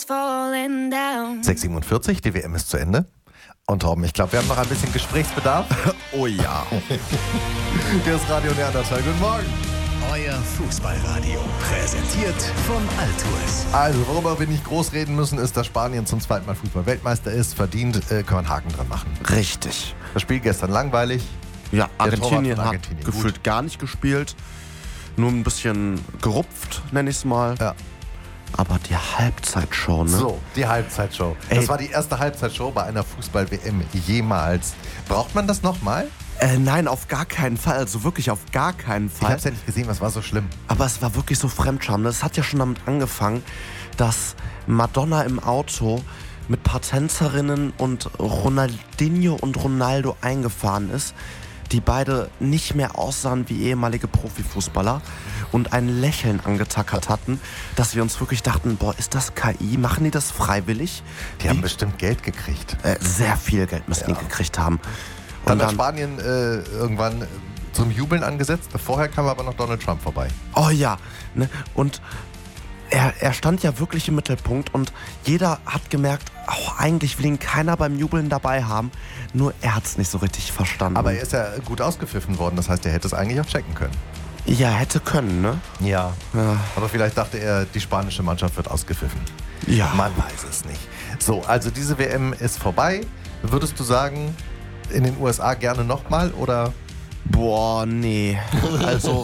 falling down. 6:47, die WM ist zu Ende. Und Torben, ich glaube, wir haben noch ein bisschen Gesprächsbedarf. Oh ja. Hier ist Radio Neandertal. Guten Morgen. Euer Fußballradio, präsentiert von Altours. Also, worüber wir nicht groß reden müssen, ist, dass Spanien zum zweiten Mal Fußball-Weltmeister ist. Verdient, können wir einen Haken dran machen. Richtig. Das Spiel gestern langweilig. Ja, Der Torwart Argentinien von hat Argentinien, gefühlt gar nicht gespielt. Nur ein bisschen gerupft, nenne ich es mal. Ja. Aber die Halbzeitshow, ne? So, die Halbzeitshow. Ey. Das war die erste Halbzeitshow bei einer Fußball-WM jemals. Braucht man das nochmal? Nein, auf gar keinen Fall. Also wirklich auf gar keinen Ich Fall. hab's ja nicht gesehen, was war so schlimm? Aber es war wirklich so Fremdscham. Es hat ja schon damit angefangen, dass Madonna im Auto mit paar Tänzerinnen und Ronaldinho und Ronaldo eingefahren ist, die beide nicht mehr aussahen wie ehemalige Profifußballer und ein Lächeln angetackert hatten, dass wir uns wirklich dachten, boah, ist das KI? Machen die das freiwillig? Die haben bestimmt Geld gekriegt. Sehr viel Geld müssen die gekriegt haben. Dann Und hat Spanien irgendwann zum Jubeln angesetzt. Vorher kam aber noch Donald Trump vorbei. oh ja, ne? Und er stand ja wirklich im Mittelpunkt und jeder hat gemerkt, eigentlich will ihn keiner beim Jubeln dabei haben, nur er hat es nicht so richtig verstanden. Aber er ist ja gut ausgepfiffen worden. Das heißt, er hätte es eigentlich auch checken können. ja, hätte können, ne? Ja. Aber vielleicht dachte er, die spanische Mannschaft wird ausgepfiffen. Ja. Man weiß es nicht. So, also diese WM ist vorbei. Würdest du sagen, in den USA gerne nochmal oder? Boah, nee. Also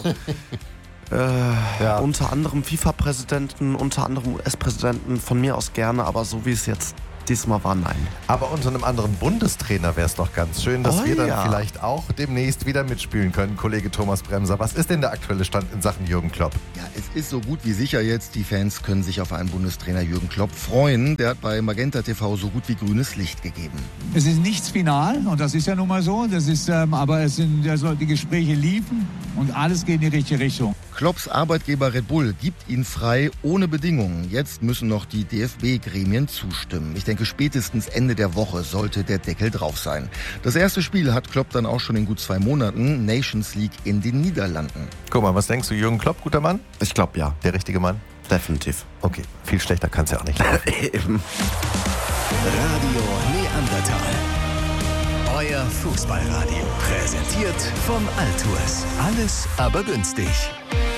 Ja. unter anderem FIFA-Präsidenten, unter anderem US-Präsidenten von mir aus gerne, aber so wie es jetzt diesmal war, nein. Aber unter einem anderen Bundestrainer wäre es doch ganz schön, dass Oh wir dann ja. vielleicht auch demnächst wieder mitspielen können. Kollege Thomas Bremser, was ist denn der aktuelle Stand in Sachen Jürgen Klopp? Ja, es ist so gut wie sicher jetzt. Die Fans können sich auf einen Bundestrainer Jürgen Klopp freuen. Der hat bei Magenta TV so gut wie grünes Licht gegeben. Es ist nichts final und das ist ja nun mal so. Das ist, aber es sind, also die Gespräche liefen und alles geht in die richtige Richtung. Klopps Arbeitgeber Red Bull gibt ihn frei ohne Bedingungen. Jetzt müssen noch die DFB-Gremien zustimmen. Ich denke, spätestens Ende der Woche sollte der Deckel drauf sein. Das erste Spiel hat Klopp dann auch schon in gut 2 Monaten. Nations League in den Niederlanden. Guck mal, was denkst du, Jürgen Klopp, guter Mann? Ich glaube ja, Der richtige Mann? definitiv. Okay, viel schlechter kann es ja auch nicht laufen. Eben. Radio Neandertal. Euer Fußballradio, präsentiert von Altours. Alles aber günstig.